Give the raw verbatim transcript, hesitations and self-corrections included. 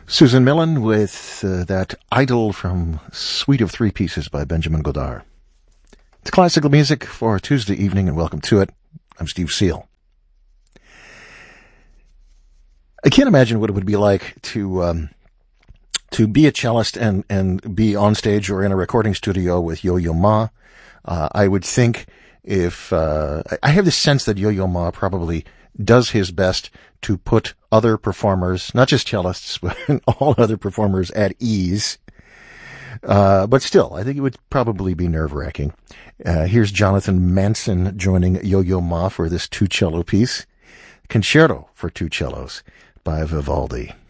Susan Millen with uh, that Idol from Suite of Three Pieces by Benjamin Godard. It's classical music for Tuesday evening, and welcome to it. I'm Steve Seal. I can't imagine what it would be like to um, to be a cellist and, and be on stage or in a recording studio with Yo-Yo Ma. Uh, I would think if uh, I have this sense that Yo-Yo Ma probably does his best to put other performers, not just cellists, but all other performers at ease. Uh, but still, I think it would probably be nerve-wracking. Uh, here's Jonathan Manson joining Yo-Yo Ma for this two-cello piece, Concerto for Two Cellos by Vivaldi.